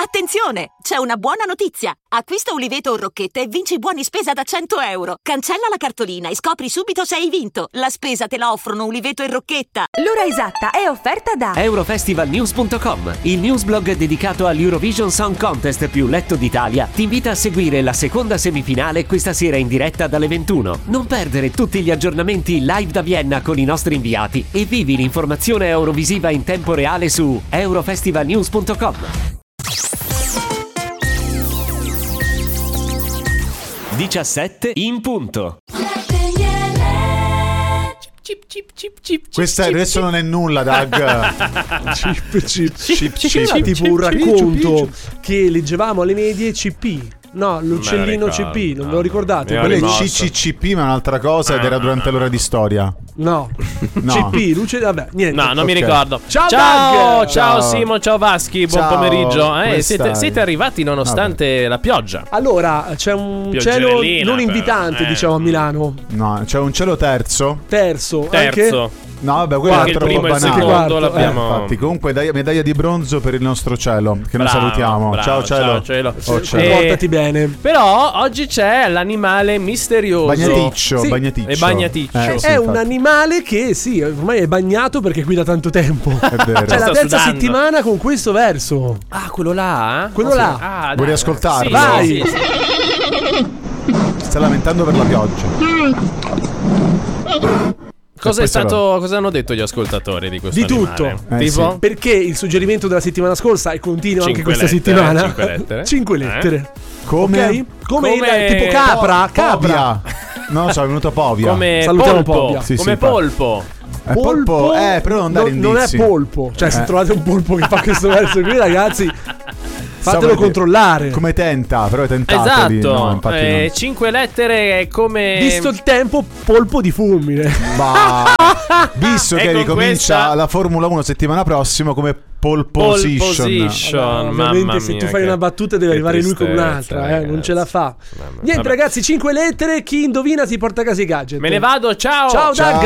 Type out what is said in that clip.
Attenzione! C'è una buona notizia! Acquista Uliveto o Rocchetta e vinci buoni spesa da 100 euro. Cancella la cartolina e scopri subito se hai vinto. La spesa te la offrono Uliveto e Rocchetta. L'ora esatta è offerta da Eurofestivalnews.com, il newsblog dedicato all'Eurovision Song Contest più letto d'Italia. Ti invita a seguire la seconda semifinale questa sera in diretta dalle 21. Non perdere tutti gli aggiornamenti live da Vienna con i nostri inviati e vivi l'informazione eurovisiva in tempo reale su Eurofestivalnews.com. 17 in punto. Questa adesso non è nulla, Doug. Chip, tipo un racconto che leggevamo alle medie, CP. No, l'uccellino CP, non ve lo ricordate? Quello è CCCP, ma è un'altra cosa ed era durante l'ora di storia. No. CP, luce, vabbè, niente. No, non mi ricordo. Ciao Simo, ciao Vaschi, buon pomeriggio. Siete arrivati nonostante la pioggia. Allora, c'è un cielo non invitante, diciamo, a Milano. No, c'è un cielo terzo. Anche? No, vabbè, quello è il primo e il banale. secondo l'abbiamo. Infatti, comunque medaglia di bronzo per il nostro cielo, che noi salutiamo. Ciao cielo. Portati bene. Però oggi c'è l'animale misterioso. Bagnaticcio. È Bagnaticcio. È un animale che ormai è bagnato perché qui da tanto tempo. È vero. C'è la terza settimana con questo verso. Ah, quello là? Quello là. Vuoi ascoltarlo? Sì, vai. Sì. Si sta lamentando per la pioggia. Cosa hanno detto gli ascoltatori di questo animale? Tutto. Tipo? Sì. Perché il suggerimento della settimana scorsa e continua anche questa lettere, settimana. 5 lettere. 5 lettere. Come? Okay? Come tipo capra. Povia. No, sono venuto Povia. Come Salutiamo polpo. Povia. Sì, Come polpo. Polpo. Però non dare indizi. Non è polpo. Cioè, se trovate un polpo che fa questo verso qui, ragazzi, fatelo controllare. Come tenta, però è tentato. Esatto. No, infatti no. 5 lettere è come. Visto il tempo, polpo di fulmine. Visto che ricomincia la Formula 1 settimana prossima, come pole position. Ovviamente se tu fai una battuta deve arrivare lui con un'altra, non ce la fa. Niente, ragazzi, 5 lettere, chi indovina si porta a casa i gadget. Me ne vado, ciao. Ciao Doug.